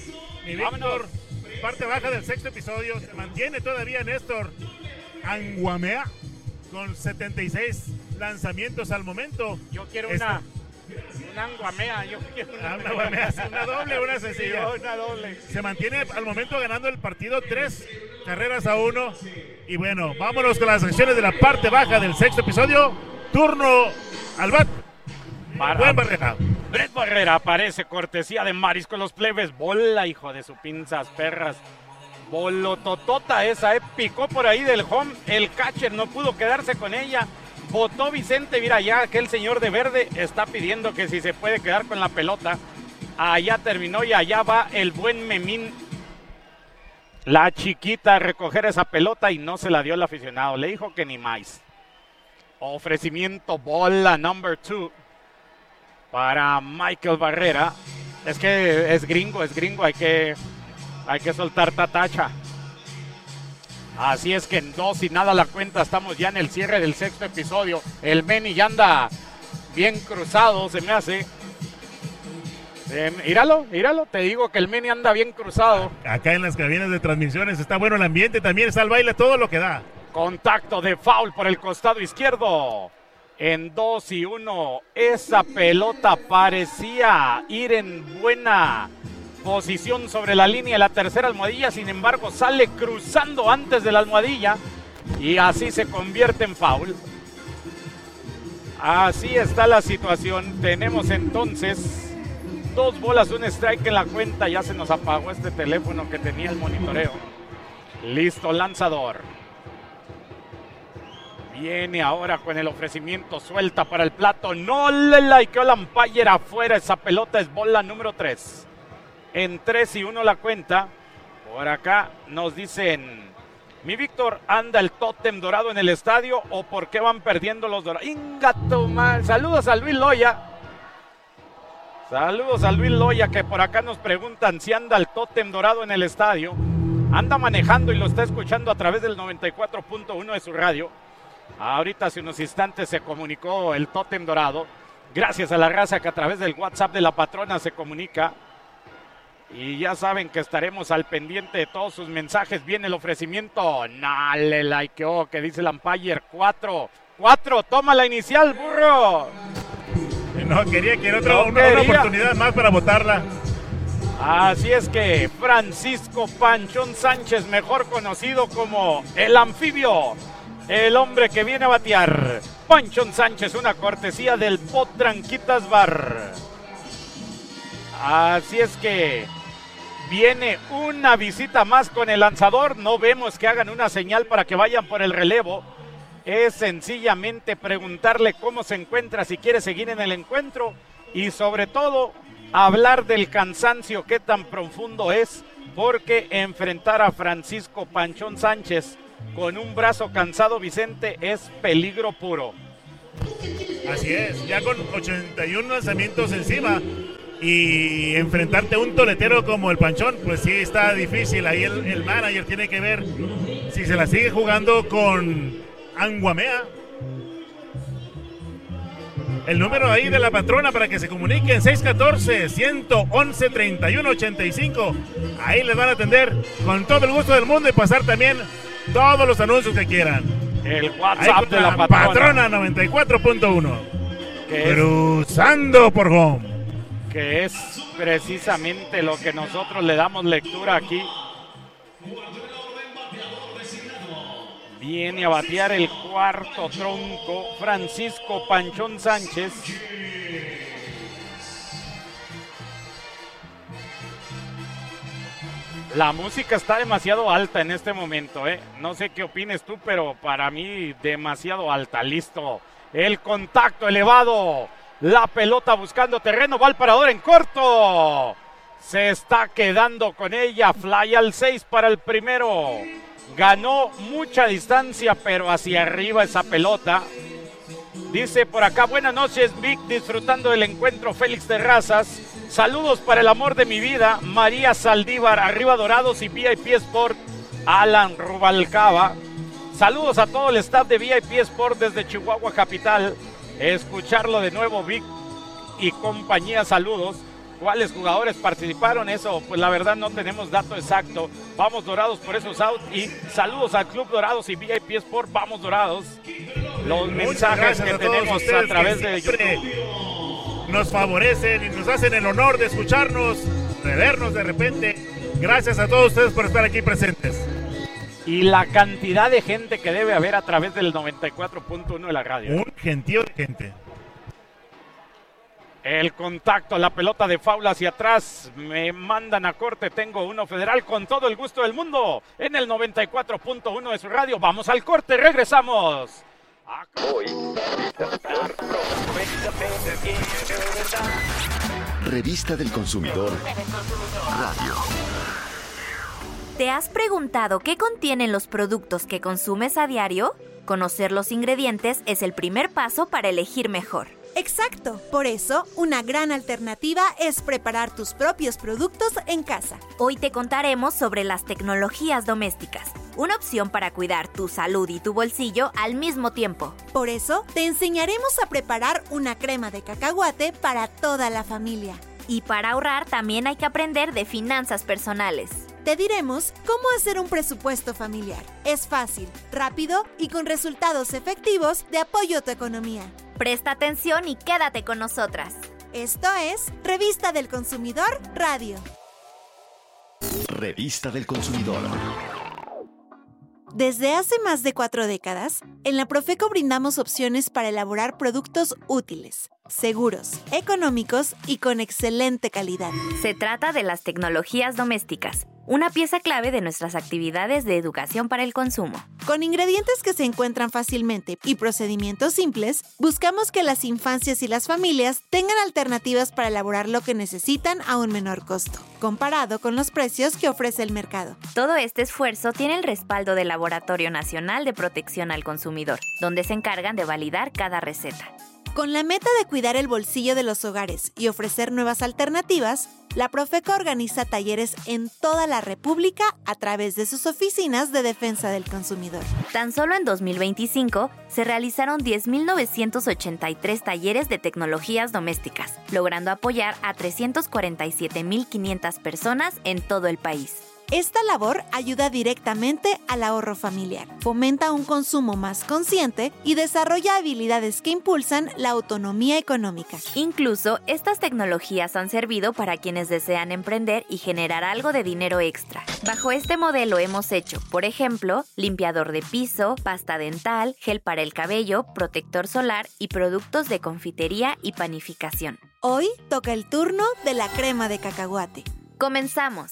Mi Víctor, parte baja del sexto episodio, se mantiene todavía Néstor Anguamea con 76 lanzamientos al momento. Yo quiero una anguamea, yo quiero una anguamea, una doble, una sencilla. Sí, una doble. Se mantiene al momento ganando el partido 3-1. Y bueno, vámonos con las acciones de la parte baja del sexto episodio. Turno al bat. Buen Barrera. Brett Barrera aparece, cortesía de Marisco los plebes. Bola, hijo de su pinzas perras. Bolototota esa, picó por ahí del home. El catcher no pudo quedarse con ella. Botó Vicente, mira ya aquel señor de verde está pidiendo que si se puede quedar con la pelota. Allá terminó y allá va el buen Memín. La chiquita a recoger esa pelota y no se la dio el aficionado. Le dijo que ni más. Ofrecimiento bola number 2 para Michael Barrera. Es que es gringo, hay que soltar tatacha. Así es que en 2 y nada la cuenta, estamos ya en el cierre del sexto episodio. El Manny ya anda bien cruzado, se me hace. Míralo, te digo que el Manny anda bien cruzado. Acá en las cabinas de transmisiones está bueno el ambiente, también está el baile, todo lo que da. Contacto de foul por el costado izquierdo. En 2 y 1, esa pelota parecía ir en buena posición sobre la línea de la tercera almohadilla, sin embargo sale cruzando antes de la almohadilla y así se convierte en foul. Así está la situación. Tenemos entonces 2 bolas, 1 strike en la cuenta. Ya se nos apagó este teléfono que tenía el monitoreo. Listo, lanzador. Viene ahora con el ofrecimiento, suelta para el plato. No le likeó el umpire afuera. Esa pelota es bola número 3. En 3 y 1 la cuenta. Por acá nos dicen: mi Víctor, ¿anda el tótem dorado en el estadio o por qué van perdiendo los dorados? ¡Ingato mal! Saludos a Luis Loya. Saludos a Luis Loya, que por acá nos preguntan si anda el tótem dorado en el estadio. Anda manejando y lo está escuchando a través del 94.1 de su radio. Ahorita hace unos instantes se comunicó el tótem dorado. Gracias a la raza que a través del WhatsApp de la patrona se comunica. Y ya saben que estaremos al pendiente de todos sus mensajes. Viene el ofrecimiento. No le likeó, que dice el umpire. 4, toma la inicial, burro. No quería que era una oportunidad más para votarla. Así es que Francisco Panchón Sánchez, mejor conocido como el anfibio, el hombre que viene a batear. Panchón Sánchez, una cortesía del Potranquitas Bar. Así es que viene una visita más con el lanzador. No vemos que hagan una señal para que vayan por el relevo. Es sencillamente preguntarle cómo se encuentra, si quiere seguir en el encuentro. Y sobre todo, hablar del cansancio, qué tan profundo es. Porque enfrentar a Francisco Panchón Sánchez con un brazo cansado, Vicente, es peligro puro. Así es, ya con 81 lanzamientos encima. Y enfrentarte a un toletero como el Panchón, pues sí está difícil. Ahí el manager tiene que ver si se la sigue jugando con Anguamea. El número ahí de la patrona para que se comuniquen: 614-111-3185. Ahí les van a atender con todo el gusto del mundo y pasar también todos los anuncios que quieran. El WhatsApp de la patrona 94.1. Cruzando por home. Que es precisamente lo que nosotros le damos lectura aquí. Viene a batear el cuarto tronco Francisco Panchón Sánchez. La música está demasiado alta en este momento, ¿eh? No sé qué opines tú, pero para mí demasiado alta. Listo. El contacto elevado. La pelota buscando terreno, va al parador en corto. Se está quedando con ella. Fly al 6 para el primero. Ganó mucha distancia, pero hacia arriba esa pelota. Dice por acá: buenas noches, Vic, disfrutando del encuentro. Félix Terrazas. Saludos para el amor de mi vida, María Saldívar, arriba Dorados y VIP Sport. Alan Rubalcaba. Saludos a todo el staff de VIP Sport desde Chihuahua Capital. Escucharlo de nuevo, Vic y compañía, saludos. ¿Cuáles jugadores participaron? Eso, pues la verdad no tenemos dato exacto. Vamos Dorados por esos out y saludos al Club Dorados y VIP Sport. Vamos Dorados. Los mensajes que tenemos a través de YouTube nos favorecen y nos hacen el honor de escucharnos, de vernos de repente. Gracias a todos ustedes por estar aquí presentes. Y la cantidad de gente que debe haber a través del 94.1 de la radio. Un gentío de gente. El contacto, la pelota de foul hacia atrás, me mandan a corte, tengo uno federal con todo el gusto del mundo en el 94.1 de su radio. Vamos al corte, regresamos. Hoy, Revista del Consumidor Radio. ¿Te has preguntado qué contienen los productos que consumes a diario? Conocer los ingredientes es el primer paso para elegir mejor. Exacto, por eso una gran alternativa es preparar tus propios productos en casa. Hoy te contaremos sobre las tecnologías domésticas, una opción para cuidar tu salud y tu bolsillo al mismo tiempo. Por eso te enseñaremos a preparar una crema de cacahuate para toda la familia. Y para ahorrar también hay que aprender de finanzas personales. Te diremos cómo hacer un presupuesto familiar. Es fácil, rápido y con resultados efectivos de apoyo a tu economía. Presta atención y quédate con nosotras. Esto es Revista del Consumidor Radio. Revista del Consumidor. Desde hace más de 4 décadas, en la Profeco brindamos opciones para elaborar productos útiles, seguros, económicos y con excelente calidad. Se trata de las tecnologías domésticas, una pieza clave de nuestras actividades de educación para el consumo. Con ingredientes que se encuentran fácilmente y procedimientos simples, buscamos que las infancias y las familias tengan alternativas para elaborar lo que necesitan a un menor costo, comparado con los precios que ofrece el mercado. Todo este esfuerzo tiene el respaldo del Laboratorio Nacional de Protección al Consumidor, donde se encargan de validar cada receta. Con la meta de cuidar el bolsillo de los hogares y ofrecer nuevas alternativas, la Profeco organiza talleres en toda la República a través de sus oficinas de defensa del consumidor. Tan solo en 2025 se realizaron 10.983 talleres de tecnologías domésticas, logrando apoyar a 347.500 personas en todo el país. Esta labor ayuda directamente al ahorro familiar, fomenta un consumo más consciente y desarrolla habilidades que impulsan la autonomía económica. Incluso, estas tecnologías han servido para quienes desean emprender y generar algo de dinero extra. Bajo este modelo hemos hecho, por ejemplo, limpiador de piso, pasta dental, gel para el cabello, protector solar y productos de confitería y panificación. Hoy toca el turno de la crema de cacahuate. ¡Comenzamos!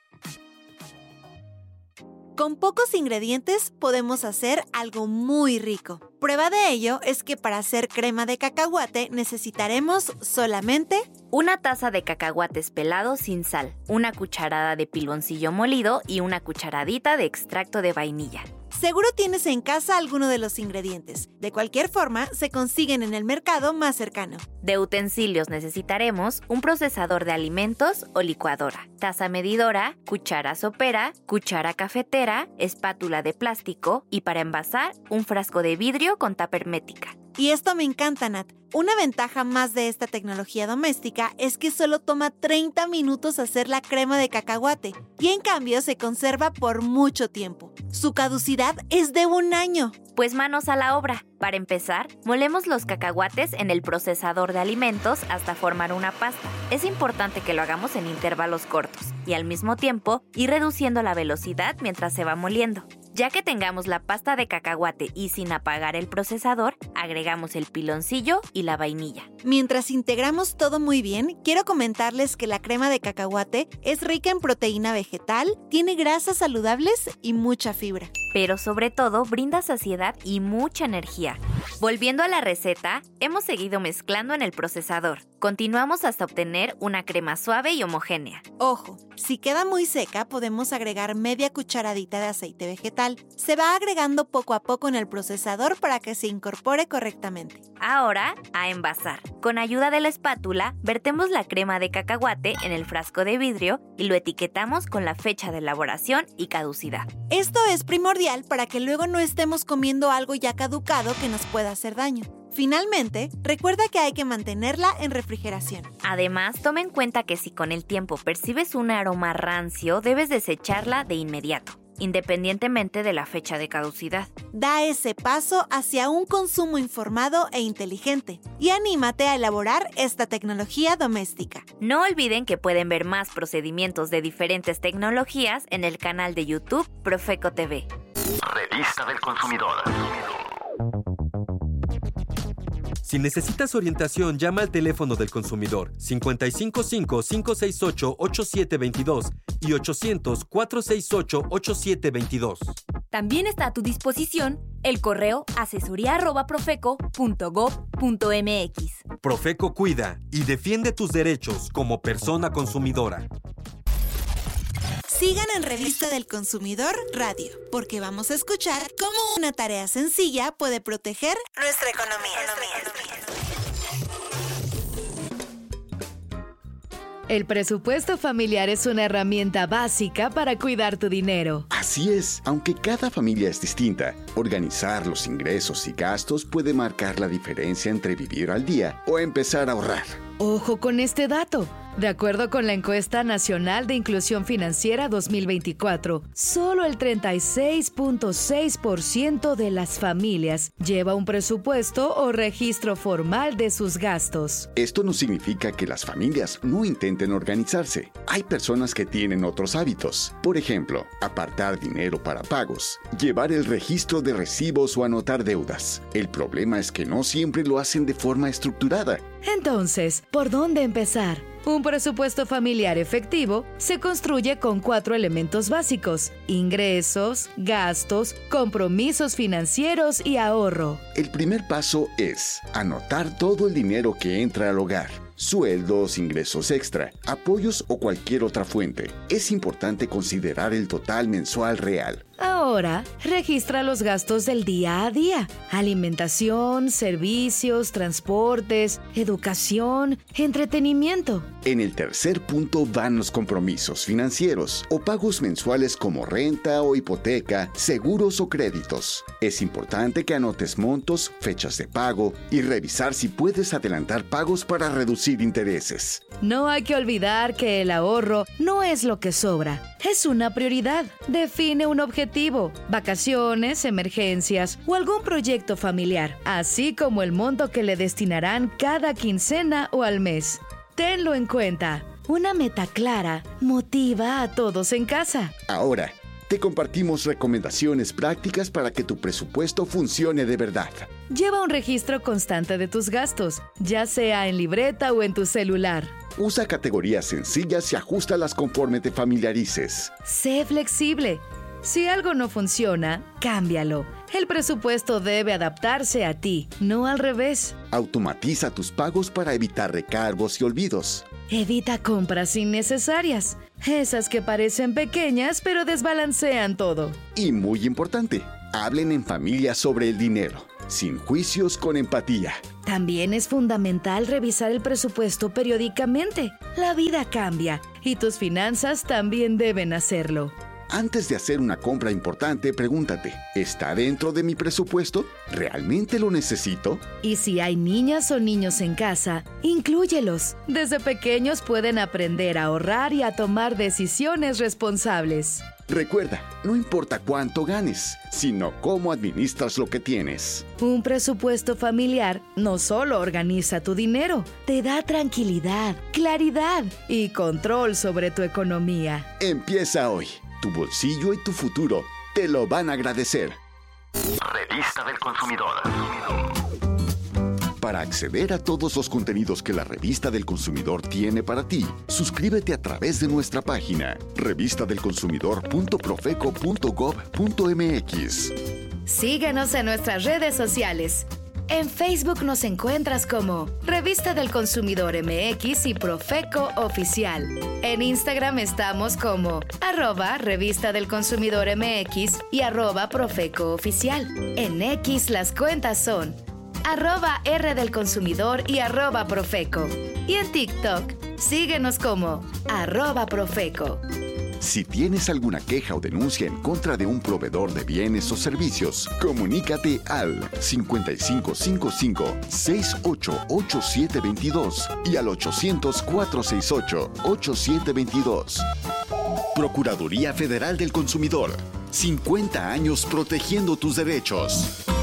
Con pocos ingredientes podemos hacer algo muy rico. Prueba de ello es que para hacer crema de cacahuate necesitaremos solamente una taza de cacahuates pelados sin sal, una cucharada de piloncillo molido y una cucharadita de extracto de vainilla. Seguro tienes en casa alguno de los ingredientes. De cualquier forma, se consiguen en el mercado más cercano. De utensilios necesitaremos un procesador de alimentos o licuadora, taza medidora, cuchara sopera, cuchara cafetera, espátula de plástico y para envasar un frasco de vidrio con tapa hermética. Y esto me encanta, Nat. Una ventaja más de esta tecnología doméstica es que solo toma 30 minutos hacer la crema de cacahuate y en cambio se conserva por mucho tiempo. Su caducidad es de 1 año. Pues manos a la obra. Para empezar, molemos los cacahuates en el procesador de alimentos hasta formar una pasta. Es importante que lo hagamos en intervalos cortos y al mismo tiempo ir reduciendo la velocidad mientras se va moliendo. Ya que tengamos la pasta de cacahuate y sin apagar el procesador, agregamos el piloncillo y la vainilla. Mientras integramos todo muy bien, quiero comentarles que la crema de cacahuate es rica en proteína vegetal, tiene grasas saludables y mucha fibra. Pero sobre todo brinda saciedad y mucha energía. Volviendo a la receta, hemos seguido mezclando en el procesador. Continuamos hasta obtener una crema suave y homogénea. Ojo, si queda muy seca, podemos agregar media cucharadita de aceite vegetal. Se va agregando poco a poco en el procesador para que se incorpore correctamente. Ahora, a envasar. Con ayuda de la espátula, vertemos la crema de cacahuate en el frasco de vidrio y lo etiquetamos con la fecha de elaboración y caducidad. Esto es primordial para que luego no estemos comiendo algo ya caducado que nos pueda hacer daño. Finalmente, recuerda que hay que mantenerla en refrigeración. Además, toma en cuenta que si con el tiempo percibes un aroma rancio, debes desecharla de inmediato, independientemente de la fecha de caducidad. Da ese paso hacia un consumo informado e inteligente y anímate a elaborar esta tecnología doméstica. No olviden que pueden ver más procedimientos de diferentes tecnologías en el canal de YouTube Profeco TV. Revista del Consumidor. Si necesitas orientación, llama al teléfono del consumidor 555-568-8722 y 800-468-8722. También está a tu disposición el correo asesoría@profeco.gov.mx. Profeco cuida y defiende tus derechos como persona consumidora. Sigan en Revista del Consumidor Radio, porque vamos a escuchar cómo una tarea sencilla puede proteger nuestra economía. El presupuesto familiar es una herramienta básica para cuidar tu dinero. Así es, aunque cada familia es distinta, organizar los ingresos y gastos puede marcar la diferencia entre vivir al día o empezar a ahorrar. Ojo con este dato. De acuerdo con la Encuesta Nacional de Inclusión Financiera 2024, solo el 36.6% de las familias lleva un presupuesto o registro formal de sus gastos. Esto no significa que las familias no intenten organizarse. Hay personas que tienen otros hábitos. Por ejemplo, apartar dinero para pagos, llevar el registro de recibos o anotar deudas. El problema es que no siempre lo hacen de forma estructurada. Entonces, ¿por dónde empezar? Un presupuesto familiar efectivo se construye con 4 elementos básicos: ingresos, gastos, compromisos financieros y ahorro. El primer paso es anotar todo el dinero que entra al hogar. Sueldos, ingresos extra, apoyos o cualquier otra fuente. Es importante considerar el total mensual real. Ahora, registra los gastos del día a día: alimentación, servicios, transportes, educación, entretenimiento. En el tercer punto van los compromisos financieros o pagos mensuales como renta o hipoteca, seguros o créditos. Es importante que anotes montos, fechas de pago y revisar si puedes adelantar pagos para reducir intereses. No hay que olvidar que el ahorro no es lo que sobra, es una prioridad. Define un objetivo, vacaciones, emergencias o algún proyecto familiar, así como el monto que le destinarán cada quincena o al mes. Tenlo en cuenta. Una meta clara motiva a todos en casa. Ahora, te compartimos recomendaciones prácticas para que tu presupuesto funcione de verdad. Lleva un registro constante de tus gastos, ya sea en libreta o en tu celular. Usa categorías sencillas y ajustalas conforme te familiarices. Sé flexible. Si algo no funciona, cámbialo. El presupuesto debe adaptarse a ti, no al revés. Automatiza tus pagos para evitar recargos y olvidos. Evita compras innecesarias, esas que parecen pequeñas pero desbalancean todo. Y muy importante, hablen en familia sobre el dinero, sin juicios, con empatía. También es fundamental revisar el presupuesto periódicamente. La vida cambia y tus finanzas también deben hacerlo. Antes de hacer una compra importante, pregúntate, ¿está dentro de mi presupuesto? ¿Realmente lo necesito? Y si hay niñas o niños en casa, inclúyelos. Desde pequeños pueden aprender a ahorrar y a tomar decisiones responsables. Recuerda, no importa cuánto ganes, sino cómo administras lo que tienes. Un presupuesto familiar no solo organiza tu dinero, te da tranquilidad, claridad y control sobre tu economía. Empieza hoy. Tu bolsillo y tu futuro te lo van a agradecer. Revista del Consumidor. Para acceder a todos los contenidos que la Revista del Consumidor tiene para ti, suscríbete a través de nuestra página revistadelconsumidor.profeco.gov.mx. Síguenos en nuestras redes sociales. En Facebook nos encuentras como Revista del Consumidor MX y Profeco Oficial. En Instagram estamos como @Revista del Consumidor MX y @Profeco Oficial. En X las cuentas son @R del Consumidor y @Profeco. Y en TikTok, síguenos como @Profeco. Si tienes alguna queja o denuncia en contra de un proveedor de bienes o servicios, comunícate al 5555-688722 y al 800-468-8722. Procuraduría Federal del Consumidor. 50 años protegiendo tus derechos.